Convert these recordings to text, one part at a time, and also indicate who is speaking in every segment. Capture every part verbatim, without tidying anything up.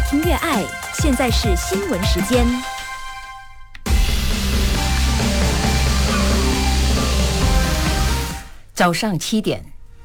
Speaker 1: 听越爱，现在是新闻时间。
Speaker 2: 早上七点，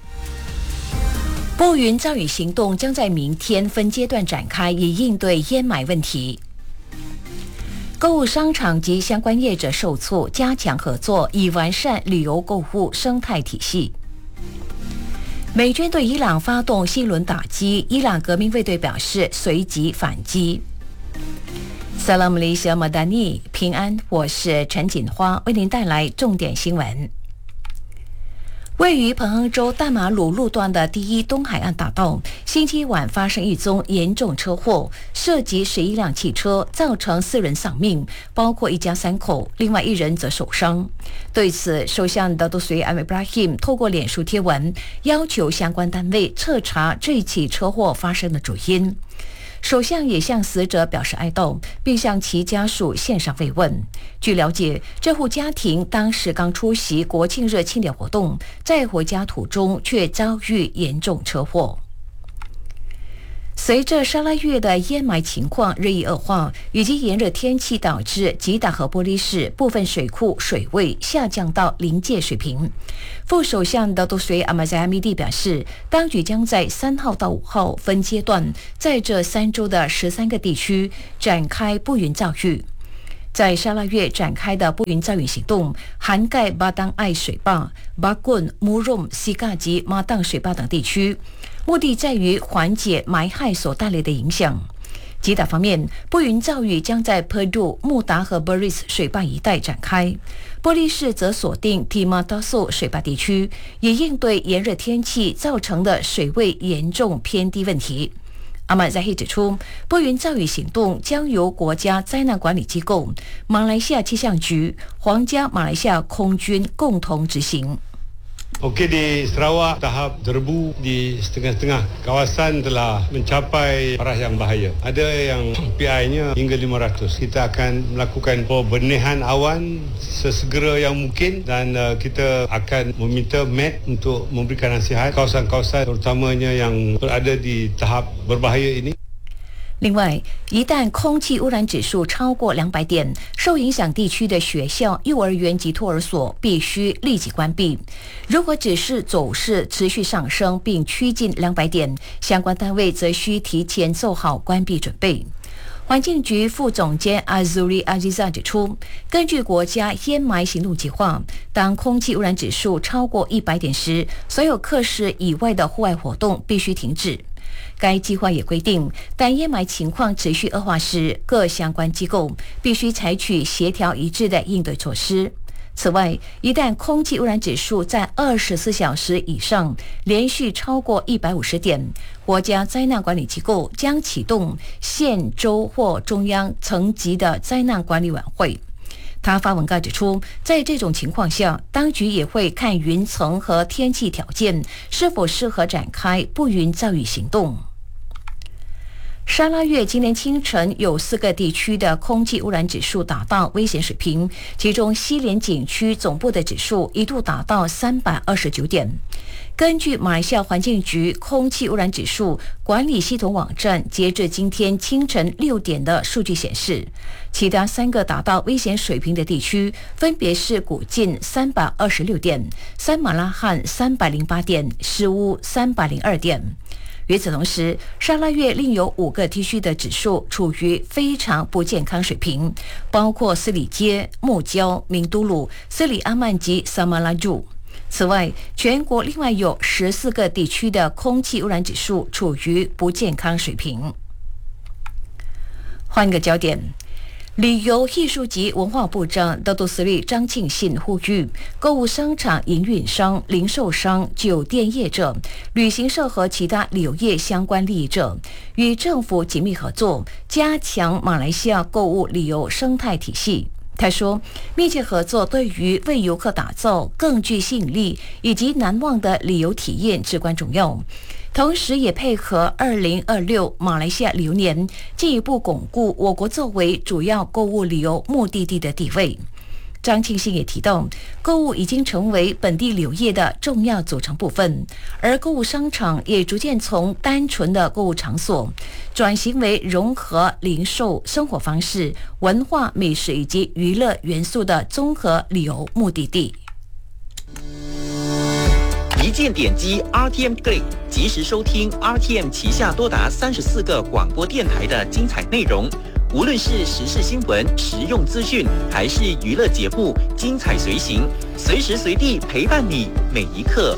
Speaker 2: 拨云造雨行动将在明天分阶段展开，以应对淹霾问题。购物商场及相关业者受促加强合作，以完善旅游购物生态体系。美军对伊朗发动新一轮打击，伊朗革命卫队表示随即反击。Salam Malaysia Madani， 平安，我是陈锦花，为您带来重点新闻。位于彭亨州大马鲁路段的第一东海岸大道，星期晚发生一宗严重车祸，涉及十一辆汽车，造成四人丧命，包括一家三口，另外一人则受伤。对此，首相达都随安维布拉希透过脸书贴文，要求相关单位彻查这起车祸发生的主因。首相也向死者表示哀悼，并向其家属献上慰问。据了解，这户家庭当时刚出席国庆日庆典活动，在回家途中却遭遇严重车祸。随着沙拉越的淹霾情况日益恶化，以及炎热天气导致吉打和玻璃市部分水库水位下降到临界水平，副首相达都随阿马扎阿米蒂表示，当局将在三号到五号分阶段，在这三周的十三个地区展开布云造雨。在沙拉越展开的布云造雨行动，涵盖巴当艾水坝、巴棍、穆荣、西嘎及马当水坝等地区，目的在于缓解霾害所带来的影响。吉打方面，布云造雨将在坡杜、穆达和 Beris 水坝一带展开，玻璃市则锁定提马达索水坝地区，以应对炎热天气造成的水位严重偏低问题。阿曼在希指出，拨云造雨行动将由国家灾难管理机构、马来西亚气象局、皇家马来西亚空军共同执行。
Speaker 3: Okey, di Sarawak tahap derbu di setengah-setengah kawasan telah mencapai paras yang bahaya. Ada yang P I-nya hingga lima ratus. Kita akan melakukan pembenihan awan sesegera yang mungkin dan uh, kita akan meminta M E T untuk memberikan nasihat kawasan-kawasan terutamanya yang berada di tahap berbahaya ini.
Speaker 2: 另外，一旦空气污染指数超过两百点，受影响地区的学校、幼儿园及托儿所必须立即关闭。如果指示走势持续上升并趋近两百点，相关单位则需提前做好关闭准备。环境局副总监阿祖里阿吉萨指出，根据国家淹霾行动计划，当空气污染指数超过一百点时，所有课室以外的户外活动必须停止。该计划也规定，当淹霾情况持续恶化时，各相关机构必须采取协调一致的应对措施。此外，一旦空气污染指数在二十四小时以上连续超过一百五十点，国家灾难管理机构将启动县、州或中央层级的灾难管理委员会。他发文告指出，在这种情况下，当局也会看云层和天气条件是否适合展开布云造雨行动。沙拉越今年清晨有四个地区的空气污染指数达到危险水平，其中西连景区总部的指数一度达到三百二十九点。根据马来西亚环境局空气污染指数管理系统网站截至今天清晨六点的数据显示，其他三个达到危险水平的地区分别是古晋三百二十六点、三马拉罕三百零八点、诗乌三百零二点。与此同时，沙拉越另有五个地区的指数处于非常不健康水平，包括斯里街、木礁、明都鲁、斯里阿曼及萨马拉柱。此外，全国另外有十四个地区的空气污染指数处于不健康水平。换个焦点，旅游艺术及文化部长达都斯里张庆信呼吁购物商场营运商、零售商、酒店业者、旅行社和其他旅游业相关利益者与政府紧密合作，加强马来西亚购物旅游生态体系。他说，密切合作对于为游客打造更具吸引力以及难忘的旅游体验至关重要，同时也配合二零二六马来西亚旅游年，进一步巩固我国作为主要购物旅游目的地的地位。 张庆信也提到，购物已经成为本地旅游业的重要组成部分，而购物商场也逐渐从单纯的购物场所转型为融合零售、生活方式、文化、美食以及娱乐元素的综合旅游目的地。
Speaker 4: 一键点击 R T M Play， 及时收听 R T M 旗下多达三十四个广播电台的精彩内容。无论是时事新闻、实用资讯，还是娱乐节目，精彩随行，随时随地陪伴你每一刻。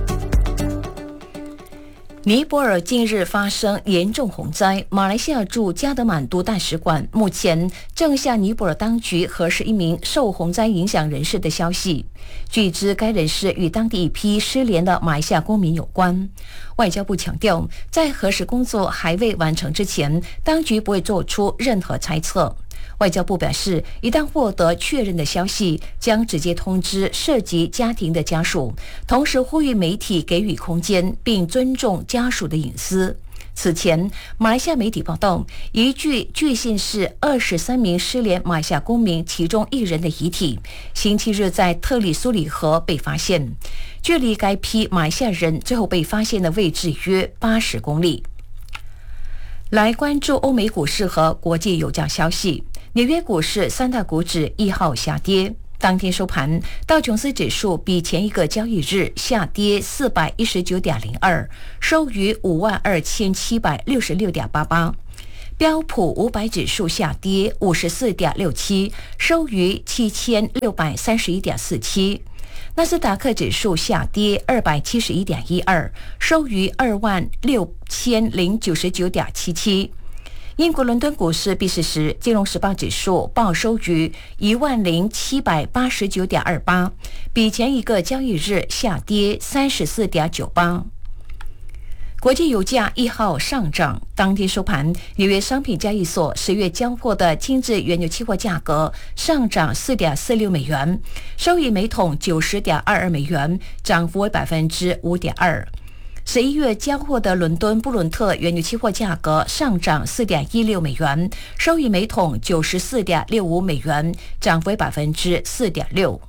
Speaker 2: 尼泊尔近日发生严重洪灾，马来西亚驻加德满都大使馆目前正向尼泊尔当局核实一名受洪灾影响人士的消息。据知，该人士与当地一批失联的马来西亚公民有关。外交部强调，在核实工作还未完成之前，当局不会做出任何猜测。外交部表示，一旦获得确认的消息，将直接通知涉及家庭的家属，同时呼吁媒体给予空间，并尊重家属的隐私。此前，马来西亚媒体报道，一具据信是二十三名失联马来西亚公民其中一人的遗体，星期日在特里苏里河被发现，距离该批马来西亚人最后被发现的位置约八十公里。来关注欧美股市和国际油价消息。纽约股市三大股指一号下跌，当天收盘，道琼斯指数比前一个交易日下跌四百一十九点零二，收于五万二千七百六十六点八八。标普五百指数下跌五十四点六七，收于七千六百三十一点四七。纳斯达克指数下跌二百七十一点一二，收于二万六千零九十九点七七。英国伦敦股市闭市时，金融时报指数报收于一万零七百八十九点二八，比前一个交易日下跌三十四点九八。国际油价一号上涨，当天收盘，纽约商品交易所十月交货的轻质原油期货价格上涨四点四六美元，收于每桶九十点二二美元，涨幅为百分之五点二。十一月交货的伦敦布伦特原油期货价格上涨四点一六美元，收于每桶九十四点六五美元，涨幅为百分之四点六。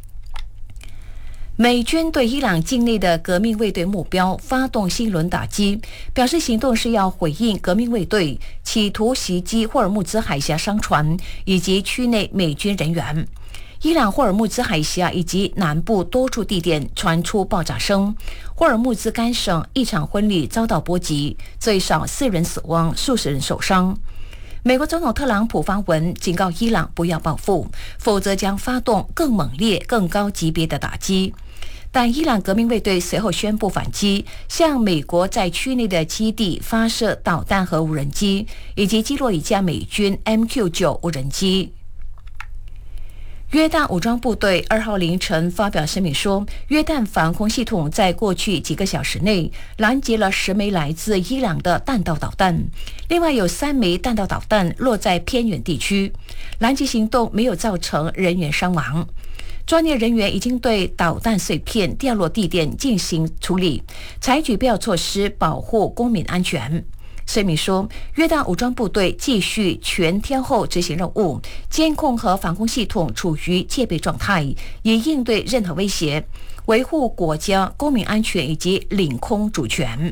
Speaker 2: 美军对伊朗境内的革命卫队目标发动新一轮打击，表示行动是要回应革命卫队企图袭击霍尔木兹海峡商船以及区内美军人员。伊朗霍尔木兹海峡以及南部多处地点传出爆炸声，霍尔木兹干省一场婚礼遭到波及，最少四人死亡，数十人受伤。美国总统特朗普发文警告伊朗不要报复，否则将发动更猛烈、更高级别的打击。但伊朗革命卫队随后宣布反击，向美国在区内的基地发射导弹和无人机，以及击落一架美军 M Q 九 无人机。约旦武装部队二号凌晨发表声明说，约旦防空系统在过去几个小时内拦截了十枚来自伊朗的弹道导弹，另外有三枚弹道导弹落在偏远地区，拦截行动没有造成人员伤亡。专业人员已经对导弹碎片掉落地点进行处理，采取必要措施保护公民安全。声明说，约旦武装部队继续全天候执行任务，监控和防空系统处于戒备状态，以应对任何威胁，维护国家公民安全以及领空主权。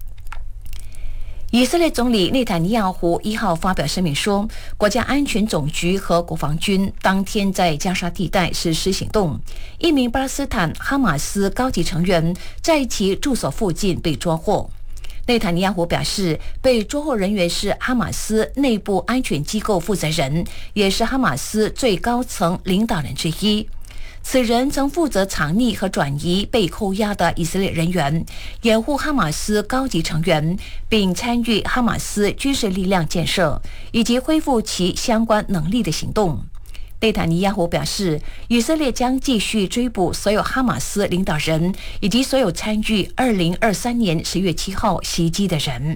Speaker 2: 以色列总理内塔尼亚胡一号发表声明说，国家安全总局和国防军当天在加沙地带实施行动，一名巴勒斯坦哈马斯高级成员在其住所附近被捉获。内塔尼亚胡表示，被捉获人员是哈马斯内部安全机构负责人，也是哈马斯最高层领导人之一。此人曾负责藏匿和转移被扣押的以色列人员，掩护哈马斯高级成员，并参与哈马斯军事力量建设以及恢复其相关能力的行动。内塔尼亚胡表示，以色列将继续追捕所有哈马斯领导人以及所有参与二零二三年十月七号袭击的人。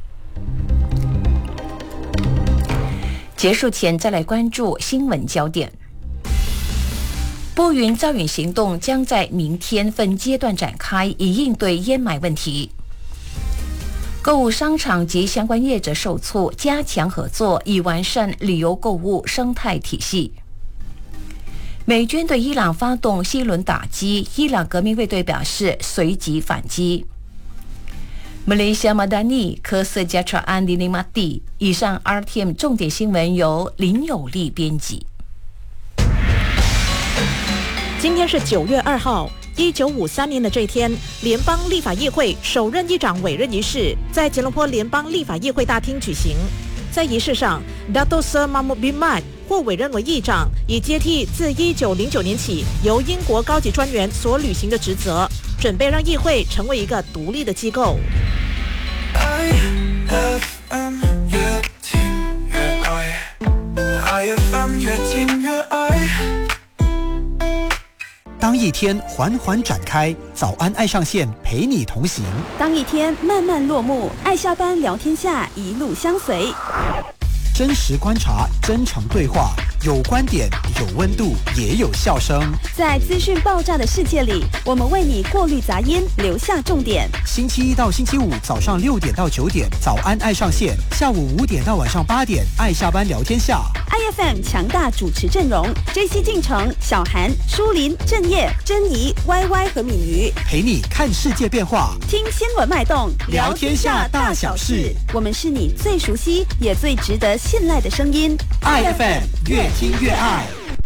Speaker 2: 结束前再来关注新闻焦点。拨云造云行动将在明天分阶段展开，以应对烟霾问题。购物商场及相关业者受促加强合作，以完善旅游购物生态体系。 美军对伊朗发动新一轮打击，伊朗革命卫队表示随即反击。Malaysia Madani 科斯加查安迪尼马蒂。以上 R T M 重点新闻由林有利编辑。
Speaker 5: 今天是九月二号。一九五三年的这一天，联邦立法议会首任议长委任仪式在吉隆坡联邦立法议会大厅举行。在仪式上 Dato Sir Mahmud bin Mat 获委任为议长，以接替自一九零九年起由英国高级专員所履行的職責，準備讓議會成為一個獨立的機構。I F M 越聽越愛 I F M 越聽越愛。
Speaker 6: 當一天緩緩展開，早安愛上線陪你同行。
Speaker 1: 當一天慢慢落幕，愛下班聊天下一路相隨。
Speaker 6: 真實觀察，真誠對話，有觀點，有溫度，也有笑聲。
Speaker 1: 在資訊爆炸的世界裡，我們為你過濾雜音，留下重點。
Speaker 6: 星期一到星期五早上六點到九點，早安愛上線；下午五點到晚上八點，愛下班聊天下。
Speaker 1: I F M 強大主持陣容 ：J C 進城、小韓、舒林、正業、珍妮、Y Y 和敏瑜，
Speaker 6: 陪你看世界變化，
Speaker 1: 聽新聞脈動，
Speaker 6: 聊天下大小事。
Speaker 1: 我們是你最熟悉也最值得信賴的聲音。
Speaker 6: I F M 越聽越愛。